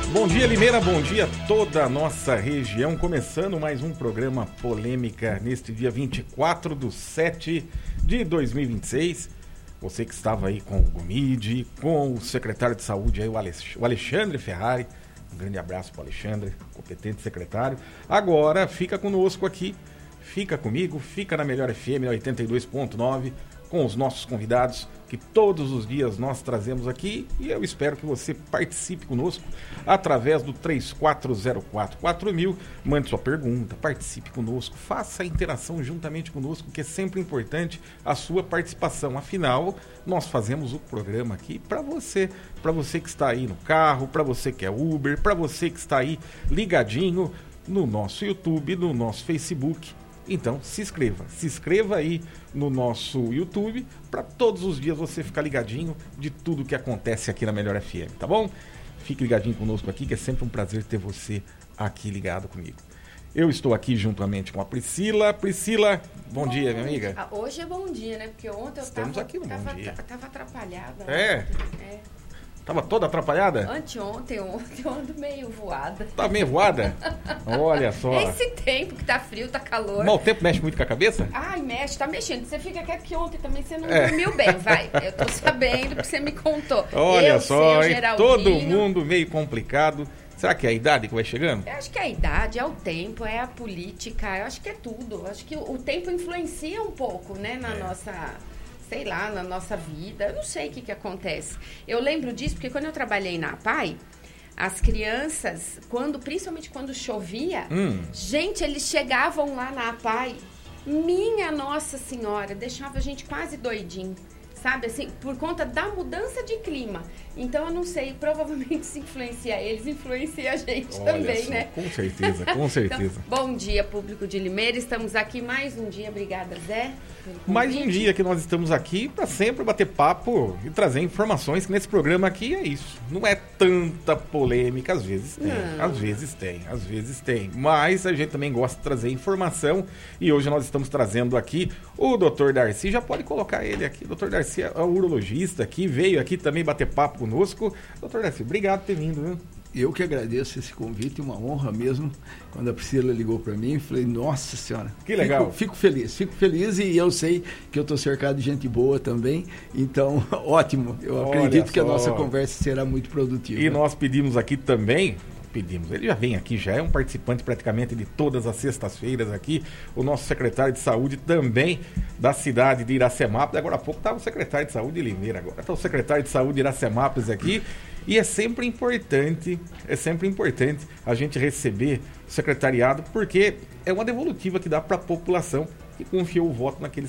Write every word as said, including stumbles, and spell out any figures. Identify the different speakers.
Speaker 1: Bom dia, Limeira, bom dia a toda a nossa região, começando mais um programa Polêmica neste dia vinte e quatro de setembro de dois mil e vinte e seis. Você que estava aí com o Gomide, com o secretário de saúde aí, o Alexandre Ferrari, um grande abraço para o Alexandre, competente secretário. Agora fica conosco aqui, fica comigo, fica na Melhor F M oitenta e dois ponto nove, com os nossos convidados que todos os dias nós trazemos aqui, e eu espero que você participe conosco através do três quatro zero quatro quatro mil, mande sua pergunta, participe conosco, faça a interação juntamente conosco, que é sempre importante a sua participação. Afinal, nós fazemos o programa aqui para você, para você que está aí no carro, para você que é Uber, para você que está aí ligadinho no nosso YouTube, no nosso Facebook. Então, se inscreva, se inscreva aí no nosso YouTube, para todos os dias você ficar ligadinho de tudo que acontece aqui na Melhor F M, tá bom? Fique ligadinho conosco aqui, que é sempre um prazer ter você aqui ligado comigo. Eu estou aqui juntamente com a Priscila. Priscila, bom, bom dia, minha amiga.
Speaker 2: Hoje é bom dia, né? Porque ontem eu
Speaker 1: Estamos
Speaker 2: tava,
Speaker 1: aqui no
Speaker 2: tava,
Speaker 1: bom dia.
Speaker 2: tava atrapalhada.
Speaker 1: É?
Speaker 2: Né? É.
Speaker 1: Tava toda atrapalhada?
Speaker 2: Anteontem, ontem eu ando meio voada.
Speaker 1: Tá meio voada? Olha só.
Speaker 2: Esse tempo que tá frio, tá calor.
Speaker 1: Mas o tempo mexe muito com a cabeça?
Speaker 2: Ai, mexe, tá mexendo. Você fica quieto que ontem também você não
Speaker 1: É.
Speaker 2: dormiu bem, vai. Eu tô sabendo que você me contou.
Speaker 1: Olha
Speaker 2: eu,
Speaker 1: só,
Speaker 2: sei,
Speaker 1: hein? Todo mundo meio complicado. Será que é a idade que vai chegando?
Speaker 2: Eu acho que é a idade, é o tempo, é a política, eu acho que é tudo. Eu acho que o, o tempo influencia um pouco, né, na
Speaker 1: É.
Speaker 2: nossa... sei lá, na nossa vida, eu não sei o que que acontece. Eu lembro disso porque quando eu trabalhei na A P A I, as crianças, quando, principalmente quando chovia,
Speaker 1: Hum.
Speaker 2: gente, eles chegavam lá na A P A I, minha Nossa Senhora, deixava a gente quase doidinho, sabe, assim, por conta da mudança de clima. Então, eu não sei, provavelmente se influencia eles, influencia a gente
Speaker 1: Olha
Speaker 2: também,
Speaker 1: só,
Speaker 2: né?
Speaker 1: com certeza, com certeza.
Speaker 2: Então, bom dia, público de Limeira, estamos aqui mais um dia, obrigada, Zé. pelo
Speaker 1: Mais um
Speaker 2: convite.
Speaker 1: dia que nós estamos aqui para sempre bater papo e trazer informações, que nesse programa aqui é isso. Não é tanta polêmica, às vezes tem,
Speaker 2: Não.
Speaker 1: às vezes tem, às vezes tem. Mas a gente também gosta de trazer informação, e hoje nós estamos trazendo aqui o doutor Darcy. Já pode colocar ele aqui. O doutor Darcy é o urologista que veio aqui também bater papo conosco. doutor Darcy, obrigado por ter vindo, viu?
Speaker 3: Eu que agradeço esse convite, uma honra mesmo. Quando a Priscila ligou para mim, eu falei, nossa senhora.
Speaker 1: Que legal.
Speaker 3: Fico, fico feliz, fico feliz e eu sei que eu estou cercado de gente boa também. Então, ótimo. Eu
Speaker 1: Olha
Speaker 3: acredito que a
Speaker 1: só.
Speaker 3: nossa conversa será muito produtiva.
Speaker 1: E nós pedimos aqui também, pedimos, ele já vem aqui, já é um participante praticamente de todas as sextas-feiras aqui, o nosso secretário de saúde também da cidade de Iracemápolis. Agora há pouco estava o secretário de saúde de Limeira, agora está o secretário de saúde de Iracemápolis aqui. E é sempre importante, é sempre importante a gente receber o secretariado, porque é uma devolutiva que dá para a população que confiou o voto naquele